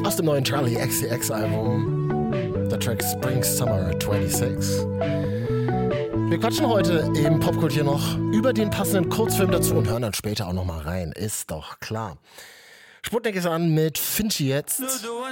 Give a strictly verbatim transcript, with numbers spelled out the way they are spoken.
Aus dem neuen Charlie X C X Album. Der Track Spring Summer sechsundzwanzig. Wir quatschen heute im Popkult hier noch über den passenden Kurzfilm dazu und hören dann später auch noch mal rein. Ist doch klar. Sputnik ist an mit Finchi jetzt.